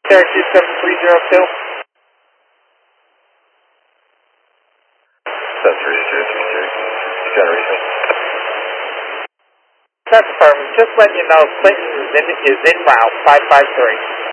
Syracuse 7302. That's 3036. You got to reach me. That's firm. Just letting you know Clinton is en route, 553.